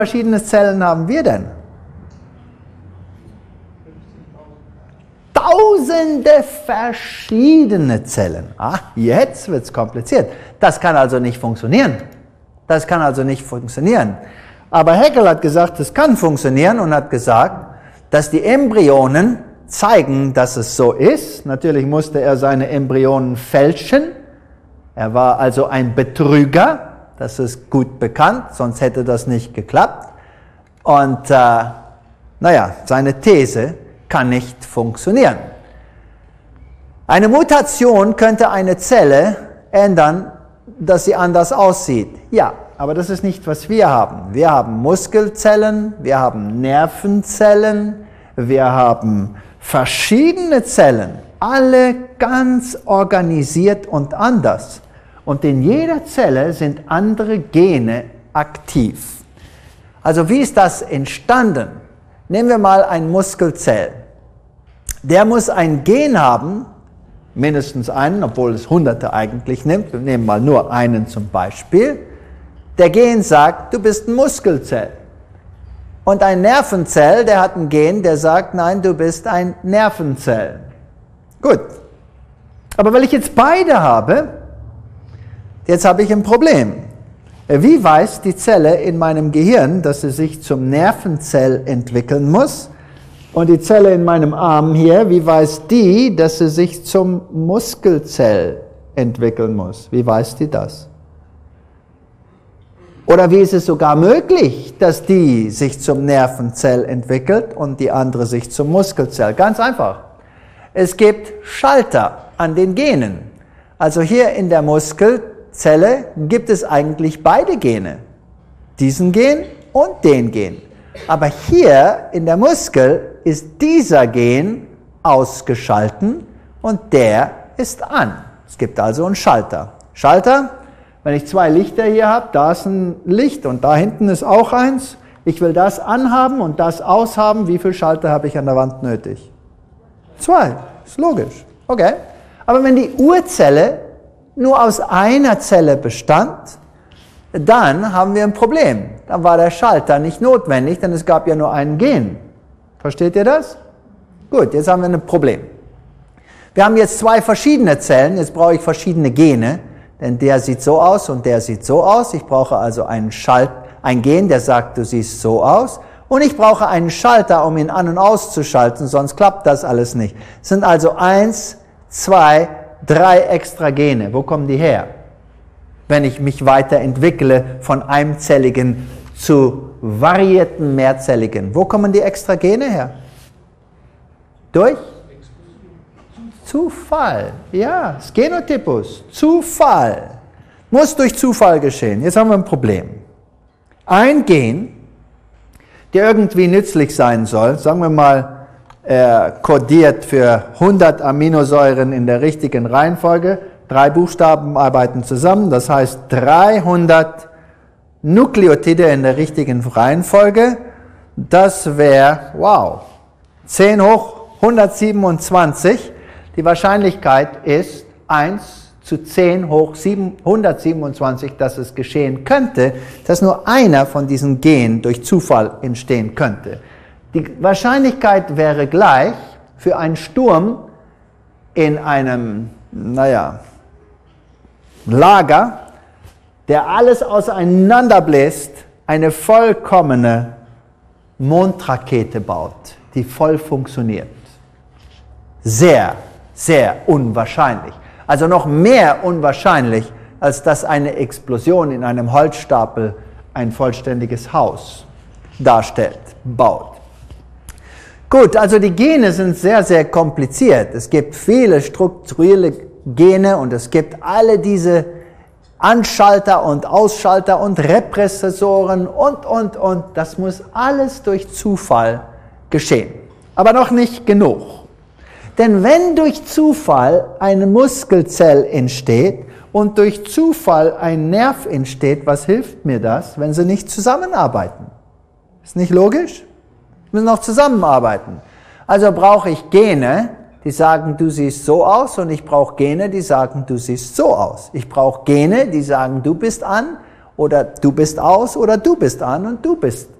verschiedene Zellen haben wir denn? Tausende verschiedene Zellen. Jetzt wird es kompliziert. Das kann also nicht funktionieren. Das kann also nicht funktionieren. Aber Haeckel hat gesagt, es kann funktionieren und hat gesagt, dass die Embryonen zeigen, dass es so ist. Natürlich musste er seine Embryonen fälschen. Er war also ein Betrüger. Das ist gut bekannt, sonst hätte das nicht geklappt. Und seine These kann nicht funktionieren. Eine Mutation könnte eine Zelle ändern, dass sie anders aussieht. Ja, aber das ist nicht, was wir haben. Wir haben Muskelzellen, wir haben Nervenzellen, wir haben verschiedene Zellen, alle ganz organisiert und anders. Und in jeder Zelle sind andere Gene aktiv. Also wie ist das entstanden? Nehmen wir mal ein Muskelzell. Der muss ein Gen haben, mindestens einen, obwohl es Hunderte eigentlich nimmt. Wir nehmen mal nur einen zum Beispiel. Der Gen sagt, du bist ein Muskelzell. Und ein Nervenzell, der hat ein Gen, der sagt, nein, du bist ein Nervenzell. Gut. Aber weil ich jetzt beide habe, jetzt habe ich ein Problem. Wie weiß die Zelle in meinem Gehirn, dass sie sich zum Nervenzell entwickeln muss? Und die Zelle in meinem Arm hier, wie weiß die, dass sie sich zum Muskelzell entwickeln muss? Wie weiß die das? Oder wie ist es sogar möglich, dass die sich zum Nervenzell entwickelt und die andere sich zum Muskelzell? Ganz einfach. Es gibt Schalter an den Genen. Also hier in der Muskelzelle gibt es eigentlich beide Gene. Diesen Gen und den Gen. Aber hier in der Muskel ist dieser Gen ausgeschalten und der ist an. Es gibt also einen Schalter. Schalter, wenn ich zwei Lichter hier habe, da ist ein Licht und da hinten ist auch eins. Ich will das anhaben und das aushaben. Wie viele Schalter habe ich an der Wand nötig? 2. Ist logisch. Okay. Aber wenn die Urzelle nur aus einer Zelle bestand, dann haben wir ein Problem. Dann war der Schalter nicht notwendig, denn es gab ja nur einen Gen. Versteht ihr das? Gut, jetzt haben wir ein Problem. Wir haben jetzt zwei verschiedene Zellen, jetzt brauche ich verschiedene Gene, denn der sieht so aus und der sieht so aus. Ich brauche also ein Gen, der sagt, du siehst so aus. Und ich brauche einen Schalter, um ihn an- und auszuschalten, sonst klappt das alles nicht. Es sind also 1, 2, 3 extra Gene. Wo kommen die her? Wenn ich mich weiterentwickle von einzelligen zu variierten mehrzelligen. Wo kommen die extra Gene her? Durch? Zufall. Ja, das Genotypus. Zufall. Muss durch Zufall geschehen. Jetzt haben wir ein Problem. Ein Gen, der irgendwie nützlich sein soll, sagen wir mal, kodiert für 100 Aminosäuren in der richtigen Reihenfolge. 3 Buchstaben arbeiten zusammen, das heißt 300 Nukleotide in der richtigen Reihenfolge. Das wäre, 10 hoch 127. Die Wahrscheinlichkeit ist 1 zu 10 hoch 127, dass es geschehen könnte, dass nur einer von diesen Genen durch Zufall entstehen könnte. Die Wahrscheinlichkeit wäre gleich für einen Sturm in einem, Lager, der alles auseinanderbläst, eine vollkommene Mondrakete baut, die voll funktioniert. Sehr, sehr unwahrscheinlich. Also noch mehr unwahrscheinlich, als dass eine Explosion in einem Holzstapel ein vollständiges Haus darstellt, baut. Gut, also die Gene sind sehr, sehr kompliziert. Es gibt viele strukturelle Gene und es gibt alle diese Anschalter und Ausschalter und Represssoren und. Das muss alles durch Zufall geschehen. Aber noch nicht genug. Denn wenn durch Zufall eine Muskelzelle entsteht und durch Zufall ein Nerv entsteht, was hilft mir das, wenn sie nicht zusammenarbeiten? Ist nicht logisch? Wir müssen auch zusammenarbeiten. Also brauche ich Gene, die sagen, du siehst so aus, und ich brauche Gene, die sagen, du siehst so aus. Ich brauche Gene, die sagen, du bist an, oder du bist aus oder du bist an und du bist